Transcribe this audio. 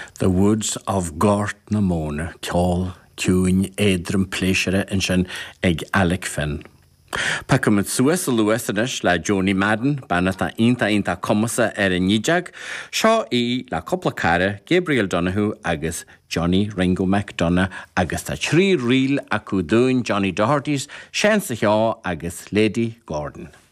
The Woods of Gort na Mona, Ceol, Cúin, Éadrom, Pléisiire in sin ag Alec Finn. Pacamid Suas a Luasanis le Joni Madden, banata inta comasa níideag, seo í le coppla cara Gabriel Donoghue agus Johnny Ringo McDonough agus tá trí riil acu dúin Johnny Doherty's, Sean sa agus Lady Gordon.